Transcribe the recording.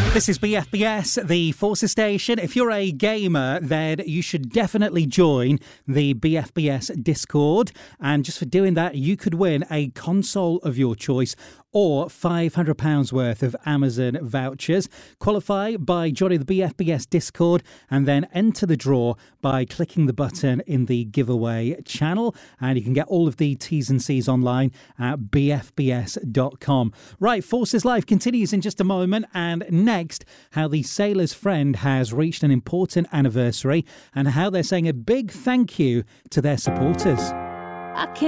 This is BFBS, the Forces station. If you're a gamer, then you should definitely join the BFBS Discord. And just for doing that, you could win a console of your choice or £500 worth of Amazon vouchers. Qualify by joining the BFBS Discord and then enter the draw by clicking the button in the giveaway channel. And you can get all of the T's and C's online at bfbs.com. Right, Forces Live continues in just a moment. And next, how the Sailor's Friend has reached an important anniversary and how they're saying a big thank you to their supporters. I can't